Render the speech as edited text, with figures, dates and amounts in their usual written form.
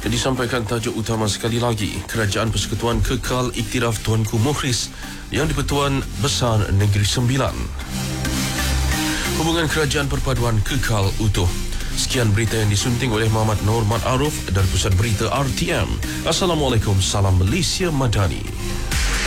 Disampaikan tajuk utama sekali lagi, Kerajaan Persekutuan kekal iktiraf Tuanku Mukhlis yang di-Pertuan Besar Negeri Sembilan. Hubungan kerajaan perpaduan kekal utuh. Sekian berita yang disunting oleh Muhammad Nur Mat Aruf dari Pusat Berita RTM. Assalamualaikum, salam Malaysia Madani.